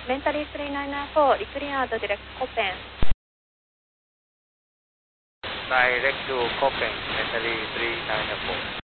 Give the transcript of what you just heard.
Mentally 394, Ricliard, direct Copen. Direct to Copen, Mentally 394.